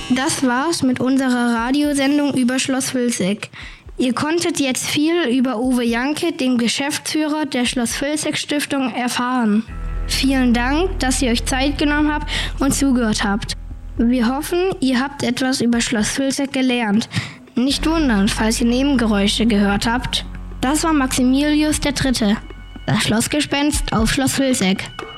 Das war's mit unserer Radiosendung über Schloss Vilseck. Ihr konntet jetzt viel über Uwe Janke, den Geschäftsführer der Schloss Vilseck Stiftung, erfahren. Vielen Dank, dass ihr euch Zeit genommen habt und zugehört habt. Wir hoffen, ihr habt etwas über Schloss Vilseck gelernt. Nicht wundern, falls ihr Nebengeräusche gehört habt. Das war Maximilius III., das Schlossgespenst auf Schloss Vilseck.